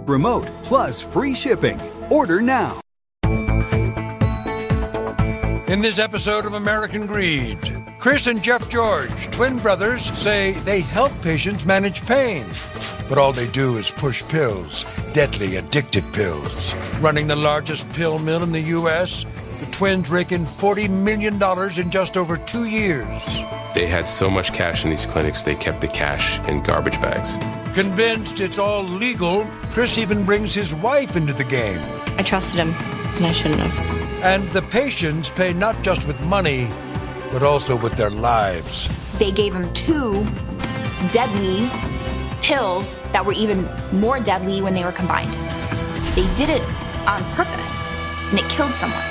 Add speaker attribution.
Speaker 1: remote, plus free shipping. Order now.
Speaker 2: In this episode of American Greed, Chris and Jeff George, twin brothers, say they help patients manage pain. But all they do is push pills, deadly addictive pills. Running the largest pill mill in the U.S., the twins rake in $40 million in just over 2 years.
Speaker 3: They had so much cash in these clinics, they kept the cash in garbage bags.
Speaker 2: Convinced it's all legal, Chris even brings his wife into the game.
Speaker 4: I trusted him, and I shouldn't have.
Speaker 2: And the patients pay not just with money, but also with their lives.
Speaker 5: They gave him 2 deadly pills that were even more deadly when they were combined. They did it on purpose, and it killed someone.